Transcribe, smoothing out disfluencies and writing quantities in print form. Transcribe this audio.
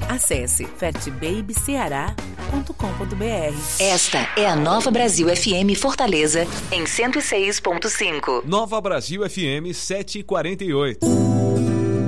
Acesse fatbabyceará.com.br. Esta é a Nova Brasil FM Fortaleza, em 106.5. Nova Brasil FM 748.